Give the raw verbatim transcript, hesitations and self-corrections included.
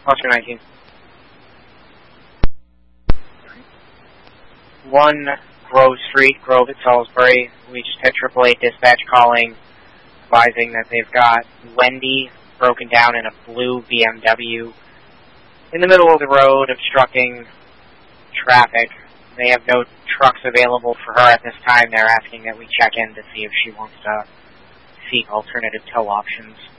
Foster nineteen. one Grove Street, Grove at Salisbury. We just had triple A dispatch calling, advising that they've got Wendy broken down in a blue B M W in the middle of the road, obstructing traffic. They have no trucks available for her at this time. They're asking that we check in to see if she wants to seek alternative tow options.